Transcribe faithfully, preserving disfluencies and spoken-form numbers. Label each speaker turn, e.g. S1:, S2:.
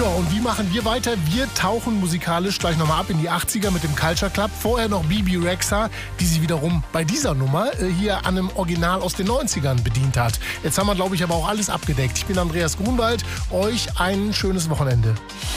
S1: Ja, und wie machen wir weiter? Wir tauchen musikalisch gleich nochmal ab in die achtziger mit dem Culture Club. Vorher noch Bibi Rexha, die sich wiederum bei dieser Nummer äh, hier an einem Original aus den neunzigern bedient hat. Jetzt haben wir, glaube ich, aber auch alles abgedeckt. Ich bin Andreas Grunwald. Euch ein schönes Wochenende.